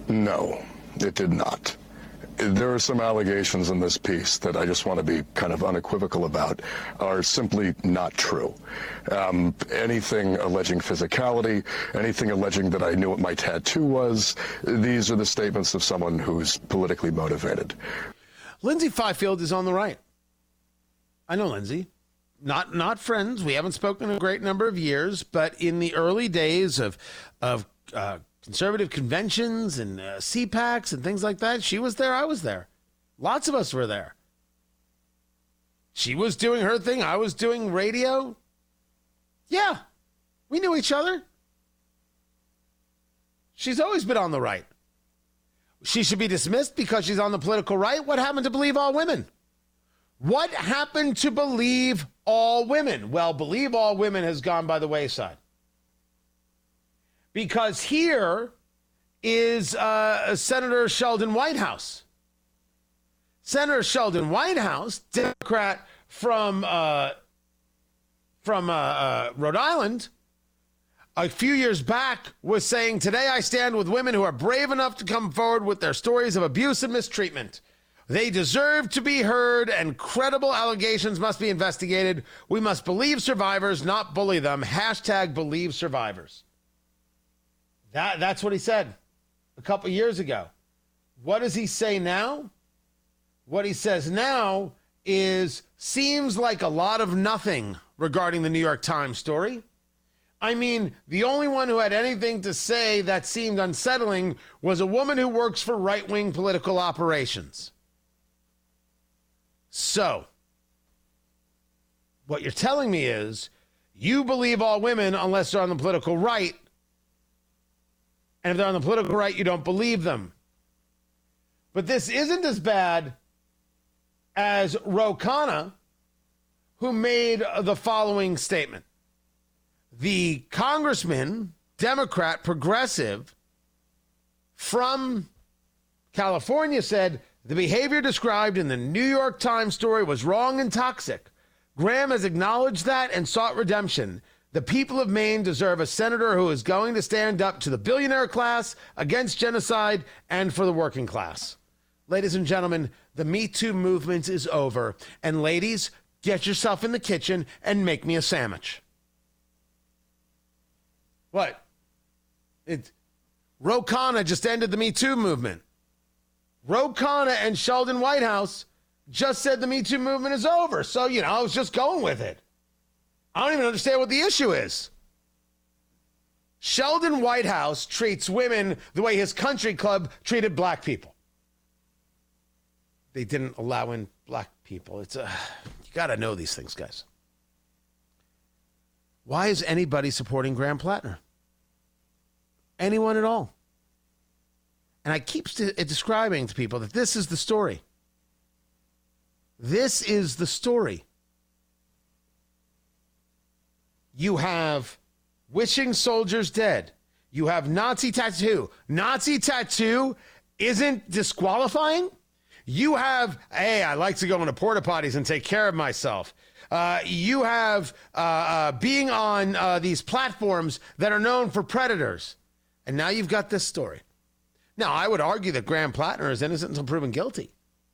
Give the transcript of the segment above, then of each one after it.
No, it did not. There are some allegations in this piece that I just want to be kind of unequivocal about are simply not true. Anything alleging physicality, anything alleging that I knew what my tattoo was, these are the statements of someone who's politically motivated. Lindsay Fifield is on the right. I know Lindsay. Not friends. We haven't spoken in a great number of years, but in the early days of conservative conventions and CPACs and things like that, she was there, I was there. Lots of us were there. She was doing her thing, I was doing radio. Yeah, we knew each other. She's always been on the right. She should be dismissed because she's on the political right. What happened to Believe All Women? What happened to Believe All Women? Well, Believe All Women has gone by the wayside. Because here is Senator Sheldon Whitehouse. Senator Sheldon Whitehouse, Democrat from Rhode Island, a few years back was saying, "Today I stand with women who are brave enough to come forward with their stories of abuse and mistreatment. They deserve to be heard and credible allegations must be investigated. We must believe survivors, not bully them. Hashtag believe survivors." That's what he said a couple years ago. What does he say now? What he says now is seems like a lot of nothing regarding the New York Times story. I mean, the only one who had anything to say that seemed unsettling was a woman who works for right-wing political operations. So, what you're telling me is you believe all women unless they're on the political right. And if they're on the political right, you don't believe them. But this isn't as bad as Ro Khanna, who made the following statement. The congressman, Democrat, progressive, from California said, "The behavior described in the New York Times story was wrong and toxic. Graham has acknowledged that and sought redemption. The people of Maine deserve a senator who is going to stand up to the billionaire class, against genocide, and for the working class." Ladies and gentlemen, the Me Too movement is over. And ladies, get yourself in the kitchen and make me a sandwich. What? Ro Khanna just ended the Me Too movement. Ro Khanna and Sheldon Whitehouse just said the Me Too movement is over. So, I was just going with it. I don't even understand what the issue is. Sheldon Whitehouse treats women the way his country club treated black people. They didn't allow in black people. You got to know these things, guys. Why is anybody supporting Graham Plattner? Anyone at all? And I keep describing to people that this is the story. This is the story. You have wishing soldiers dead. You have Nazi tattoo. Nazi tattoo isn't disqualifying. You have, hey, I like to go into porta potties and take care of myself. You have being on these platforms that are known for predators. And now you've got this story. Now, I would argue that Graham Plattner is innocent until proven guilty.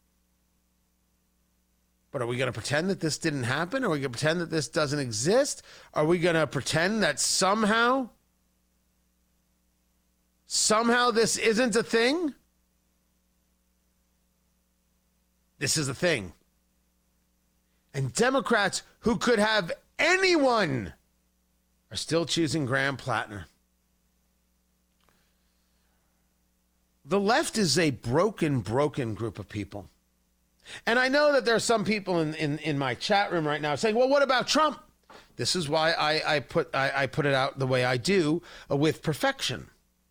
But are we going to pretend that this didn't happen? Are we going to pretend that this doesn't exist? Are we going to pretend that somehow this isn't a thing? This is a thing. And Democrats who could have anyone are still choosing Graham Plattner. The left is a broken group of people. And I know that there are some people in my chat room right now saying, well, what about Trump? This is why I put it out the way I do, with perfection.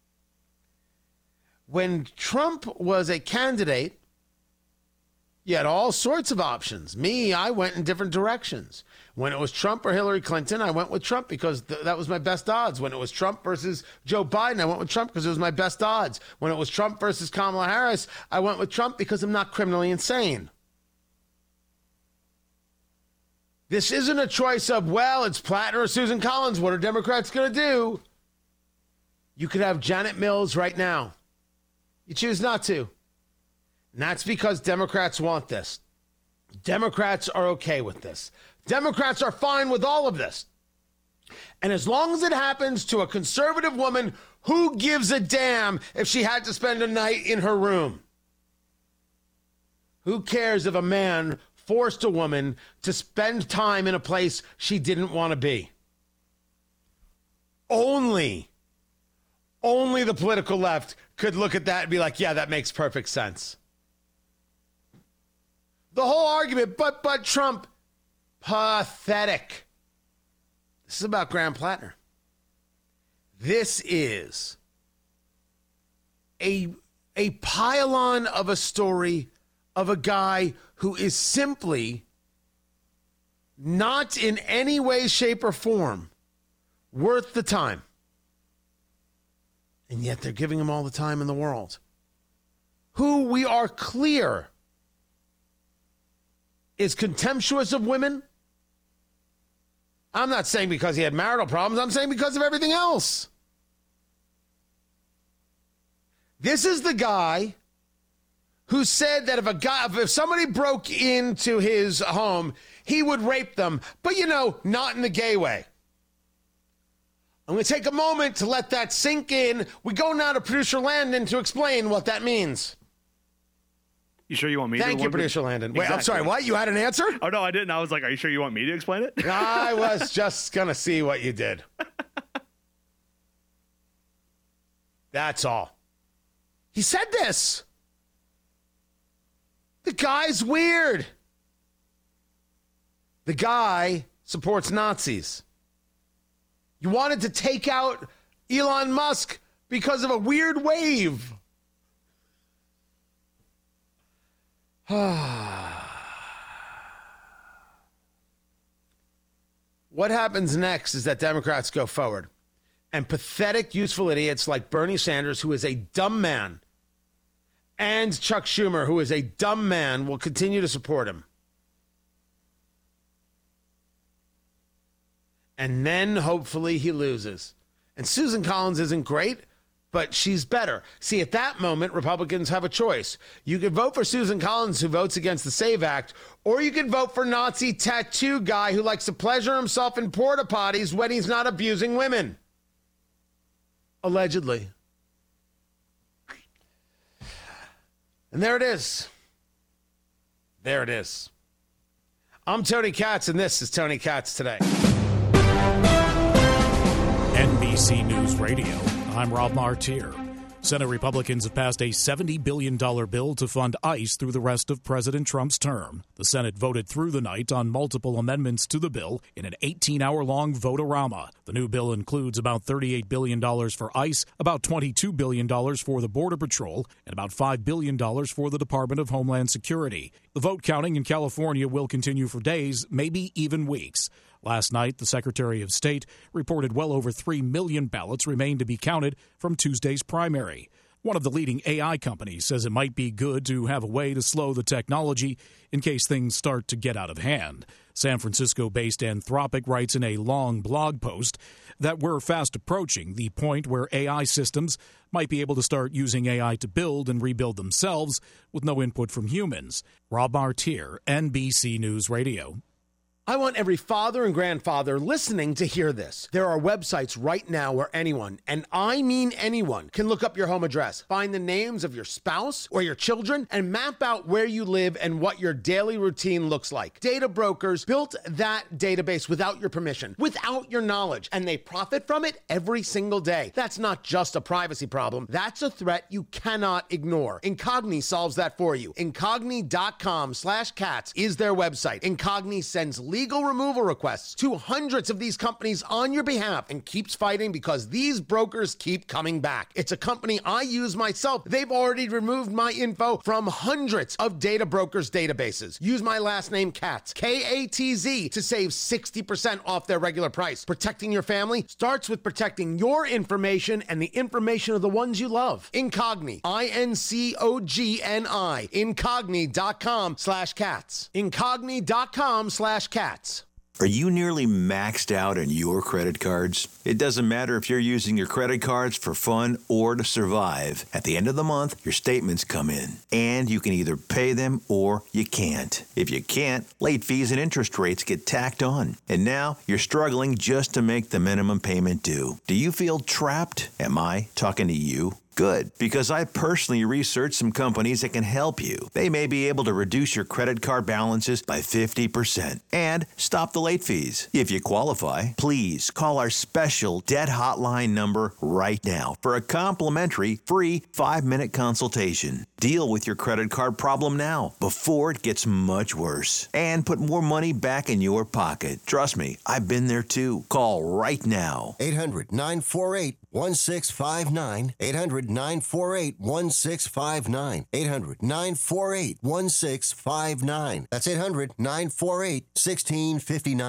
When Trump was a candidate, you had all sorts of options. I went in different directions. When it was Trump or Hillary Clinton, I went with Trump because that was my best odds. When it was Trump versus Joe Biden, I went with Trump because it was my best odds. When it was Trump versus Kamala Harris, I went with Trump because I'm not criminally insane. This isn't a choice of, well, it's Plattner or Susan Collins. What are Democrats going to do? You could have Janet Mills right now. You choose not to. And that's because Democrats want this. Democrats are okay with this. Democrats are fine with all of this. And as long as it happens to a conservative woman, who gives a damn if she had to spend a night in her room? Who cares if a man forced a woman to spend time in a place she didn't want to be? Only the political left could look at that and be like, yeah, that makes perfect sense. The whole argument, but Trump, pathetic. This is about Graham Plattner. This is a pile-on of a story of a guy who is simply not in any way, shape, or form worth the time. And yet they're giving him all the time in the world. Who we are clear is contemptuous of women. I'm not saying because he had marital problems. I'm saying because of everything else. This is the guy who said that if somebody broke into his home, he would rape them, but not in the gay way. I'm going to take a moment to let that sink in. We go now to producer Landon to explain what that means. You sure you want me to? Thank you, producer Landon. Wait, I'm sorry, what? You had an answer? Oh, no, I didn't. I was like, are you sure you want me to explain it? I was just going to see what you did. That's all. He said this. The guy's weird. The guy supports Nazis. You wanted to take out Elon Musk because of a weird wave. What happens next is that Democrats go forward. And pathetic, useful idiots like Bernie Sanders, who is a dumb man, and Chuck Schumer, who is a dumb man, will continue to support him. And then hopefully he loses. And Susan Collins isn't great, but she's better. See, at that moment, Republicans have a choice. You could vote for Susan Collins, who votes against the SAVE Act, or you could vote for Nazi tattoo guy who likes to pleasure himself in porta potties when he's not abusing women. Allegedly. And there it is. There it is. I'm Tony Katz, and this is Tony Katz Today. NBC News Radio. I'm Rob Martier. Senate Republicans have passed a $70 billion bill to fund ICE through the rest of President Trump's term. The Senate voted through the night on multiple amendments to the bill in an 18-hour-long vote-a-rama. The new bill includes about $38 billion for ICE, about $22 billion for the Border Patrol, and about $5 billion for the Department of Homeland Security. The vote counting in California will continue for days, maybe even weeks. Last night, the Secretary of State reported well over 3 million ballots remain to be counted from Tuesday's primary. One of the leading AI companies says it might be good to have a way to slow the technology in case things start to get out of hand. San Francisco-based Anthropic writes in a long blog post that we're fast approaching the point where AI systems might be able to start using AI to build and rebuild themselves with no input from humans. Rob Martier, NBC News Radio. I want every father and grandfather listening to hear this. There are websites right now where anyone, and I mean anyone, can look up your home address, find the names of your spouse or your children, and map out where you live and what your daily routine looks like. Data brokers built that database without your permission, without your knowledge, and they profit from it every single day. That's not just a privacy problem. That's a threat you cannot ignore. Incogni solves that for you. Incogni.com/cats is their website. Incogni sends legal removal requests to hundreds of these companies on your behalf and keeps fighting because these brokers keep coming back. It's a company I use myself. They've already removed my info from hundreds of data brokers' databases. Use my last name, Katz, K-A-T-Z, to save 60% off their regular price. Protecting your family starts with protecting your information and the information of the ones you love. Incogni, I-N-C-O-G-N-I, incogni.com/cats. Incogni.com/cats. Are you nearly maxed out on your credit cards? It doesn't matter if you're using your credit cards for fun or to survive. At the end of the month, your statements come in, and you can either pay them or you can't. If you can't, late fees and interest rates get tacked on. And now you're struggling just to make the minimum payment due. Do you feel trapped? Am I talking to you? Good, because I personally researched some companies that can help you. They may be able to reduce your credit card balances by 50% and stop the late fees. If you qualify, please call our special debt hotline number right now for a complimentary free 5-minute consultation. Deal with your credit card problem now before it gets much worse and put more money back in your pocket. Trust me, I've been there too. Call right now. 800-948-1659. 800-948-1659. 800-948-1659. That's 800-948-1659.